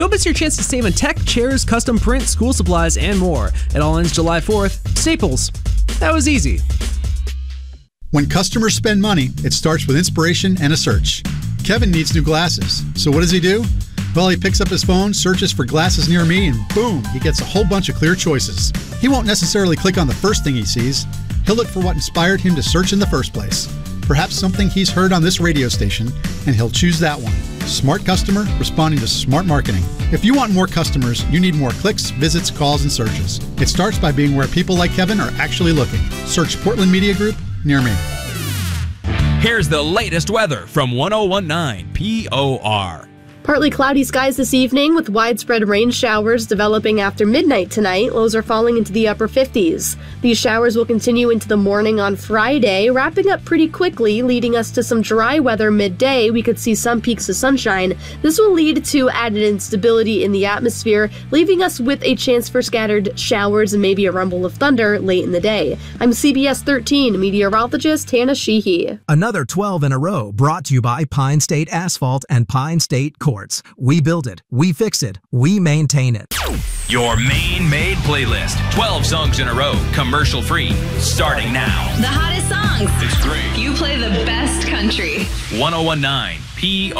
Don't miss your chance to save on tech, chairs, custom print, school supplies, and more. It all ends July 4th. Staples. That was easy. When customers spend money, it starts with inspiration and a search. Kevin needs new glasses. So what does he do? Well, he picks up his phone, searches for glasses near me, and boom, he gets a whole bunch of clear choices. He won't necessarily click on the first thing he sees. He'll look for what inspired him to search in the first place. Perhaps something he's heard on this radio station, and he'll choose that one. Smart customer responding to smart marketing. If you want more customers, you need more clicks, visits, calls, and searches. It starts by being where people like Kevin are actually looking. Search Portland Media Group near me. Here's the latest weather from 1019 POR. Partly cloudy skies this evening with widespread rain showers developing after midnight tonight. Lows are falling into the upper 50s. These showers will continue into the morning on Friday, wrapping up pretty quickly, leading us to some dry weather midday. We could see some peaks of sunshine. This will lead to added instability in the atmosphere, leaving us with a chance for scattered showers and maybe a rumble of thunder late in the day. I'm CBS 13 meteorologist Hannah Sheehy. Another 12 in a row brought to you by Pine State Asphalt and Pine State Courts. We build it, we fix it, we maintain it. Your Maine-made playlist. 12 songs in a row, commercial-free, starting now. The hottest songs. It's great. You play the best country. 1019 POR.